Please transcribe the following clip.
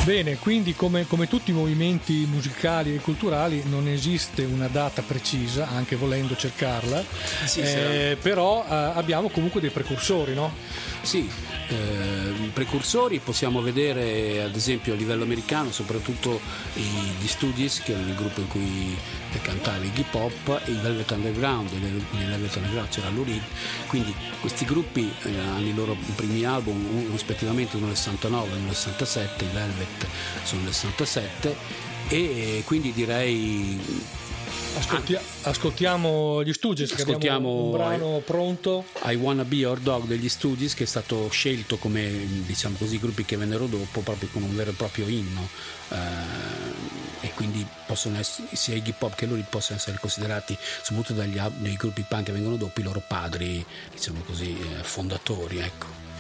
Bene, quindi come tutti i movimenti musicali e culturali non esiste una data precisa, anche volendo cercarla, Sì, però abbiamo comunque dei precursori, no? Sì, precursori possiamo vedere ad esempio a livello americano, soprattutto gli Stooges, che erano il gruppo in cui cantava Iggy Pop, e i Velvet Underground. Nei Velvet Underground c'era Lou Reed, quindi questi gruppi hanno i loro primi album rispettivamente uno nel 69 e uno nel 67, i Velvet sono nel 67, e quindi direi Ascoltiamo gli Stooges, che abbiamo un brano pronto. I Wanna Be Your Dog degli Stooges, che è stato scelto come, diciamo così, gruppi che vennero dopo, proprio con un vero e proprio inno, e quindi possono essere, sia Iggy Pop che loro possono essere considerati, soprattutto dai gruppi punk che vengono dopo, i loro padri, diciamo così, fondatori, ecco.